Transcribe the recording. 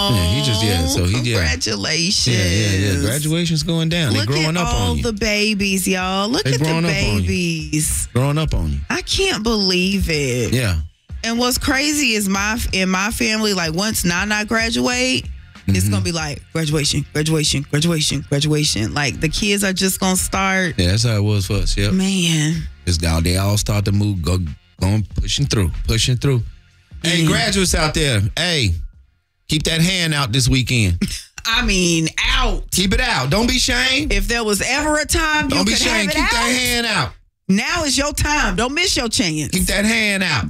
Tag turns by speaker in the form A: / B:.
A: Congratulations.
B: Yeah. Graduation's going down.
A: Look
B: They're growing
A: at
B: up
A: all
B: on you.
A: the babies, y'all. Look at the babies.
B: Growing up on you.
A: I can't believe it.
B: Yeah.
A: And what's crazy is in my family, like once Nana graduate, it's going to be like graduation. Like the kids are just going to start.
B: Yeah, that's how it was for us. Yep.
A: Man.
B: They all start to move, going pushing through. Hey, graduates out there. Hey, keep that hand out this weekend.
A: I mean, out.
B: Keep it out. Don't be ashamed.
A: If there was ever a time you could have it out.
B: Keep that hand out.
A: Now is your time. Don't miss your chance.
B: Keep that hand out.